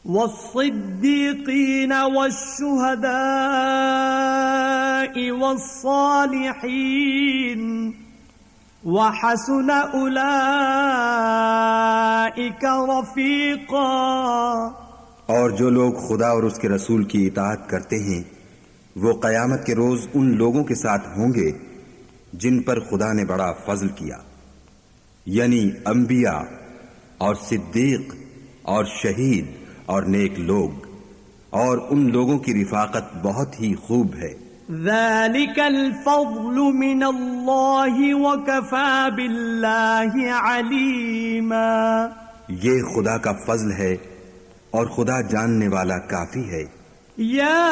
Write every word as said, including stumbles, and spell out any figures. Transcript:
वस्सिद्दीक़ीन वश्शुहदाइ वस्सालिहीन वहसुन उलाइका रफ़ीक़ा। और जो लोग खुदा और उसके रसूल की इताअत करते हैं वो क़यामत के रोज उन लोगों के साथ होंगे जिन पर खुदा ने बड़ा फजल किया, यानी अंबिया और सिद्दीक और शहीद और नेक लोग, और उन लोगों की रिफाकत बहुत ही खूब है। ज़ालिकल फ़ज़्लु मिनल्लाहि व कफ़ा बिल्लाहि अलीमा। ये खुदा का फजल है और खुदा जानने वाला काफी है। या